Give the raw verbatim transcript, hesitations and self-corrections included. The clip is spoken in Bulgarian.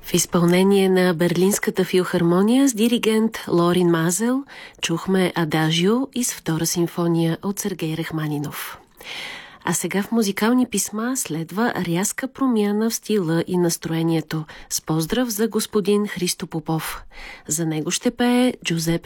В изпълнение на Берлинската филхармония с диригент Лорин Мазел чухме Адажио из втора симфония от Сергей Рахманинов. А сега в музикални писма следва рязка промяна в стила и настроението с поздрав за господин Христо Попов. За него ще пее Джузепе